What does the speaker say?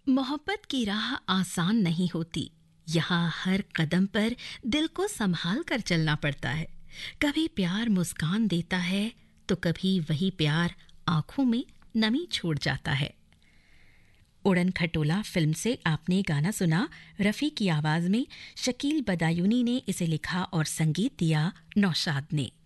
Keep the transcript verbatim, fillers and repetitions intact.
मोहब्बत की राह आसान नहीं होती। यहाँ हर कदम पर दिल को संभाल कर चलना पड़ता है। कभी प्यार मुस्कान देता है तो कभी वही प्यार आंखों में नमी छोड़ जाता है। उड़न खटोला फिल्म से आपने गाना सुना। रफ़ी की आवाज़ में शकील बदायूनी ने इसे लिखा और संगीत दिया नौशाद ने।